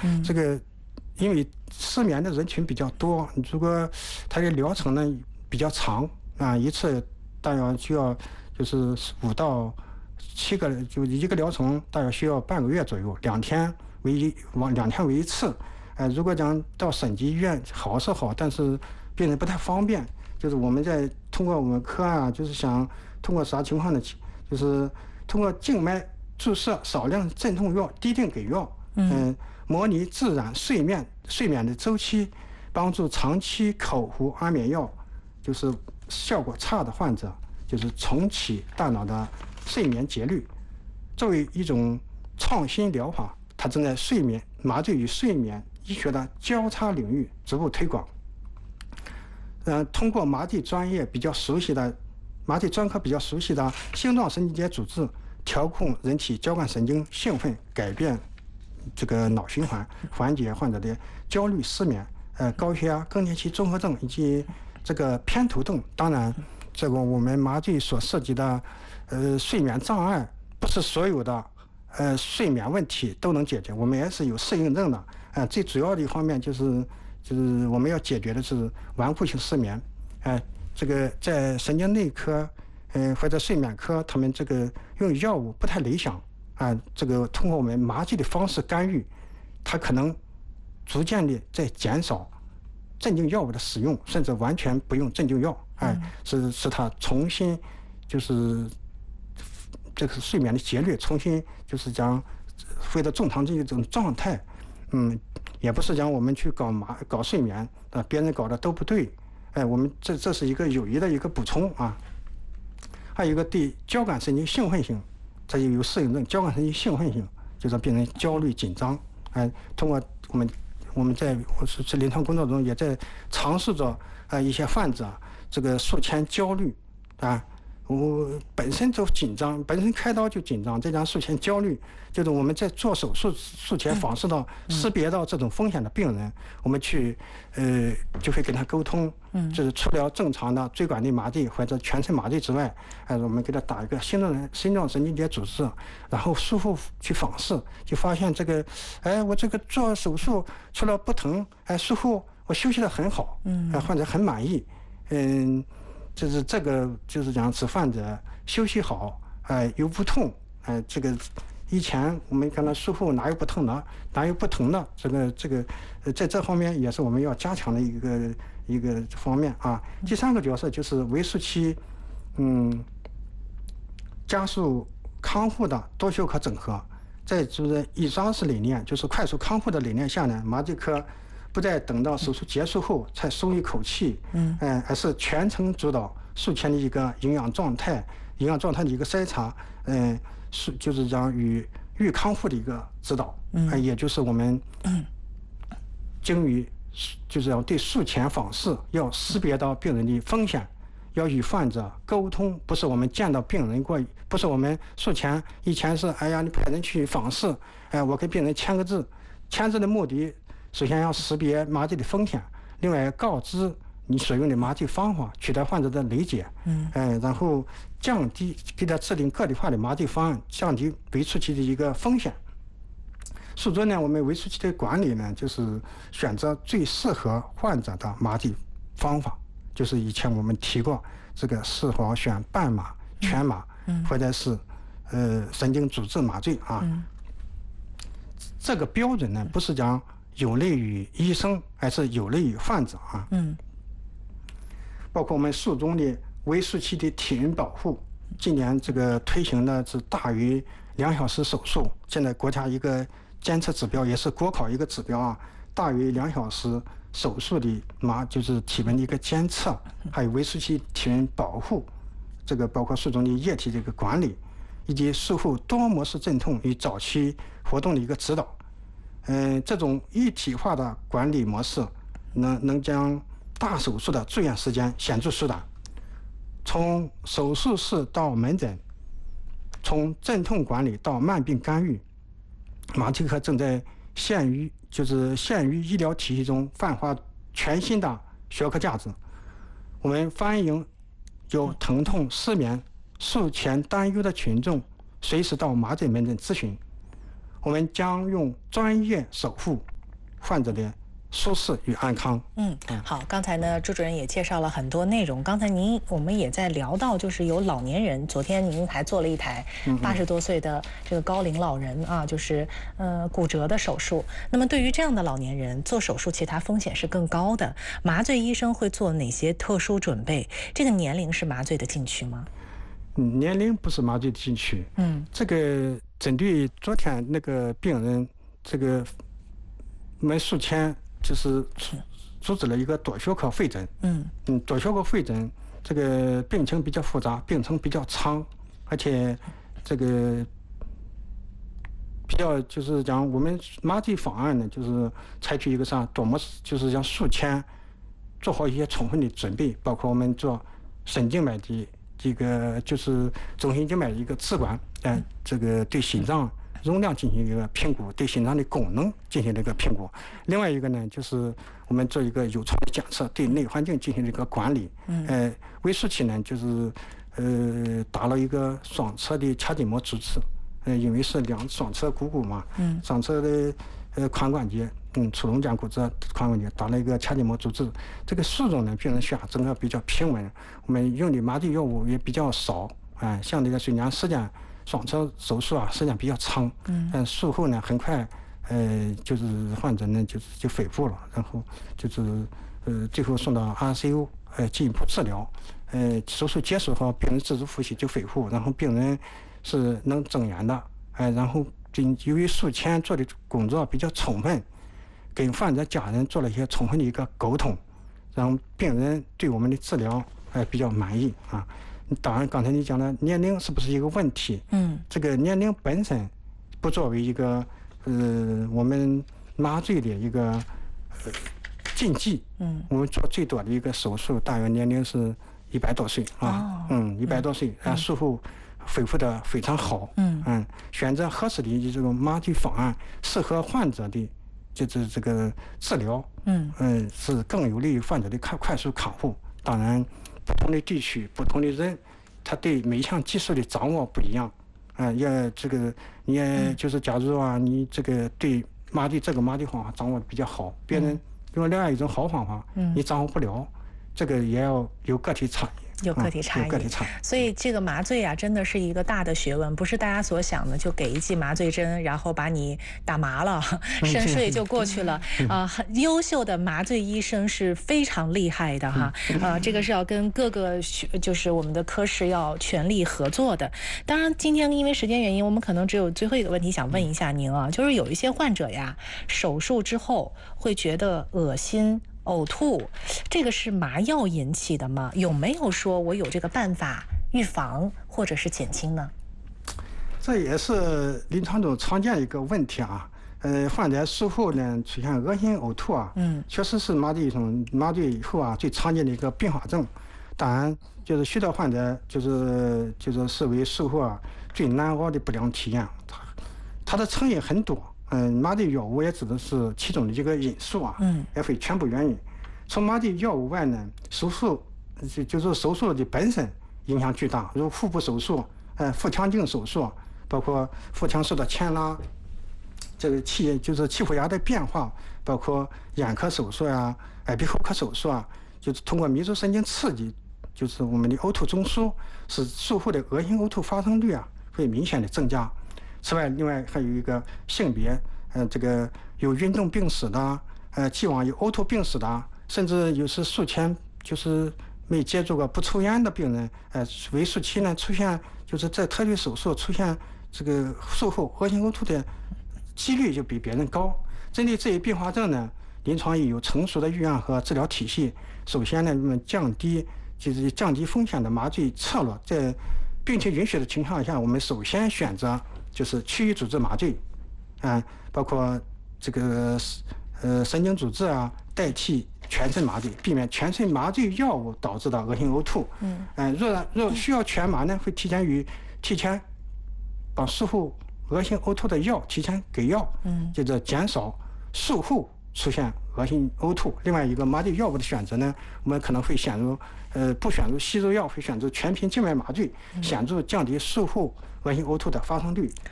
这个因为失眠的人群比较多，如果它的疗程呢比较长啊，一次大约需要就是5到7个，就一个疗程大约需要半个月左右，2天为一次。如果讲到省级医院好是好，但是病人不太方便。就是我们在通过我们科啊，就是想通过啥情况呢？就是通过静脉注射少量镇痛药，滴定给药，模拟自然睡眠的周期，帮助长期口服安眠药，就是效果差的患者，就是重启大脑的睡眠节律。作为一种创新疗法，它正在麻醉与睡眠医学的交叉领域逐步推广。通过麻醉专科比较熟悉的星状神经节组织调控人体交感神经兴奋，改变这个脑循环，缓解患者的焦虑、失眠、高血压、更年期综合症以及这个偏头痛。当然，这个我们麻醉所涉及的睡眠障碍，不是所有的睡眠问题都能解决，我们也是有适应症的。最主要的一方面就是我们要解决的是顽固性失眠。这个在神经内科或者睡眠科，他们这个用药物不太理想这个通过我们麻醉的方式干预，它可能逐渐的在减少镇静药物的使用，甚至完全不用镇静药，使它重新就是这个睡眠的节律重新就是讲回到正常的一种状态。也不是讲我们去搞睡眠别人搞的都不对。我们这是一个有益的一个补充啊。还有一个对交感神经兴奋性，这就有适应症。交感神经兴奋性就是病人焦虑紧张。通过我们在临床工作中也在尝试着一些患者这个术前焦虑我本身就紧张，本身开刀就紧张，再加上术前焦虑，就是我们在做手术前访视到识别到这种风险的病人，我们去就会跟他沟通，就是除了正常的椎管内麻醉或者全身麻醉之外，我们给他打一个心状神经节组织，然后术后去访视，就发现这个我这个做手术除了不疼，术后我休息得很好，患者很满意。就是这个就是讲使患者休息好，又不痛，这个以前我们看到术后哪有不痛的，哪有不疼的，这个在这方面也是我们要加强的一个方面啊。第3个角色就是为术期加速康复的多学科整合。在就是以上式理念，就是快速康复的理念下呢，麻醉科不再等到手术结束后才松一口气，而是全程主导术前的一个营养状态的一个筛查，就是讲与预康复的一个指导，也就是我们精于就是要对术前访视要识别到病人的风险，要与患者沟通，不是我们见到病人过，不是我们术前以前是你派人去访视，我给病人签个字，签字的目的。首先要识别麻醉的风险，另外告知你所用的麻醉方法，取得患者的理解，然后降低给他制定个体化的麻醉方案，降低围术期的一个风险。术中呢，我们围术期的管理呢，就是选择最适合患者的麻醉方法，就是以前我们提过，这个是否选半麻、全麻，或者是神经阻滞麻醉这个标准呢，不是讲有利于医生，还是有利于患者包括我们术中的围术期的体温保护，今年这个推行的是大于2小时手术，现在国家一个监测指标，也是国考一个指标大于2小时手术的就是体温的一个监测，还有围术期体温保护，这个包括术中的液体这个管理，以及术后多模式镇痛与早期活动的一个指导。这种一体化的管理模式能将大手术的住院时间显著缩短。从手术室到门诊，从镇痛管理到慢病干预，麻醉科正在限于医疗体系中焕发全新的学科价值。我们欢迎有疼痛、失眠、术前担忧的群众随时到麻醉门诊咨询。我们将用专业守护患者的舒适与安康。 好，刚才呢，朱主任也介绍了很多内容。刚才我们也在聊到，就是有老年人，昨天您还做了一台80多岁的这个高龄老人啊，就是骨折的手术。那么对于这样的老年人做手术，其实他风险是更高的。麻醉医生会做哪些特殊准备？这个年龄是麻醉的禁区吗？ 年龄不是麻醉的禁区。这个针对昨天那个病人，这个我们术前就是组织了一个多学科会诊。多学科会诊，这个病情比较复杂，病程比较长，而且这个比较就是讲我们麻醉方案呢，就是采取一个啥多模式，就是讲术前做好一些充分的准备，包括我们做神经脉的这个就是中心静脉的一个置管，这个对心脏容量进行一个评估，对心脏的功能进行了一个评估。另外一个呢，就是我们做一个有创的检测，对内环境进行了一个管理。微术期呢，就是打了一个双侧的髂筋膜组织，因为是双侧股骨嘛，双侧的髋关节，粗龙间骨折髋关节打了一个髂筋膜组织。这个术中呢，病人血压整个比较平稳，我们用的麻醉药物也比较少，相对来说讲时间。双侧手术啊，时间比较长，术后呢，很快，就是患者呢就恢复了，然后就是最后送到 RCU， 进一步治疗，手术结束后，病人自主呼吸就恢复，然后病人是能睁眼的，然后由于术前做的工作比较充分，跟患者家人做了一些充分的一个沟通，让病人对我们的治疗比较满意啊。当然，刚才你讲的年龄是不是一个问题？这个年龄本身不作为一个我们麻醉的一个禁忌。我们做最多的一个手术，大约年龄是100多岁啊。100多岁，术后恢复的非常好。选择合适的这种麻醉方案，适合患者的就是这个治疗。是更有利于患者的快速康复。当然。不同的地区、不同的人，他对每一项技术的掌握不一样，也这个你也就是假如啊，你这个对这个麻醉方法掌握的比较好，别人用另外一种好方法，你掌握不了，这个也要有个体差异。 有个体差异，所以这个麻醉啊，真的是一个大的学问，不是大家所想的，就给一剂麻醉针，然后把你打麻了，深睡就过去了。很优秀的麻醉医生是非常厉害的哈。这个是要跟各个就是我们的科室要全力合作的。当然，今天因为时间原因，我们可能只有最后一个问题想问一下您啊，就是有一些患者呀，手术之后会觉得恶心。呕吐，这个是麻药引起的吗？有没有说我有这个办法预防或者是减轻呢？ 这也是临床中常见一个问题啊。患者术后呢出现恶心呕吐啊，确实是麻醉以后啊最常见的一个并发症。当然，就是许多患者就是视为术后啊最难熬的不良体验。它的成因很多。麻醉药物也指的是其中的一个因素啊，也非全部原因。除麻醉药物外呢，手术就是手术的本身影响巨大，如腹部手术、腹腔镜手术，包括腹腔受到牵拉，这个气腹压的变化，包括眼科手术呀、耳鼻喉科手术啊，就是通过迷走神经刺激，就是我们的呕吐中枢，使术后的恶心呕吐发生率啊会明显的增加。此外，另外还有一个性别，这个有运动病史的，既往有呕吐病史的，甚至有时术前就是没接触过不抽烟的病人，微术期呢出现就是在特许手术出现这个术后恶心呕吐的几率就比别人高。针对这一并发症呢，临床也有成熟的预案和治疗体系。首先呢，我们降低风险的麻醉策略，在病情允许的情况下，我们首先选择就是区域组织麻醉，包括这个神经组织啊，代替全身麻醉，避免全身麻醉药物导致的恶心呕吐。若需要全麻呢，会提前把术后恶心呕吐的药提前给药，就是减少术后出现恶心呕吐。另外一个麻醉药物的选择呢，我们可能会不选入吸入药，会选择全频静脉麻醉，显著降低术后恶心呕吐的发生率。